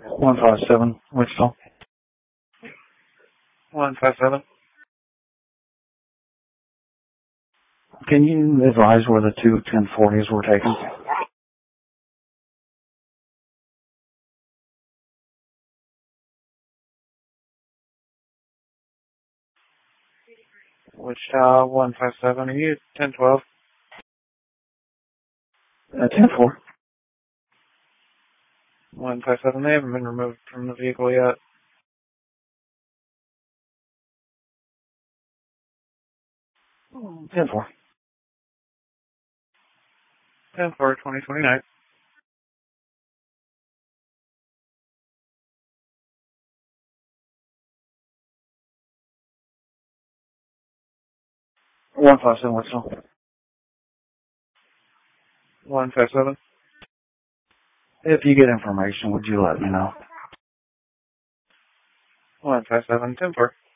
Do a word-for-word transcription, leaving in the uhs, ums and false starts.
one five seven, Wichita. one five seven. Can you advise where the two ten forties were taken? Wichita one five seven. Are you ten twelve? Uh, ten four. one five seven. They haven't been removed from the vehicle yet. ten four. ten four twenty twenty-nine. one five seven, Wichita. one five seven. If you get information, would you let me know? one five seven. ten four.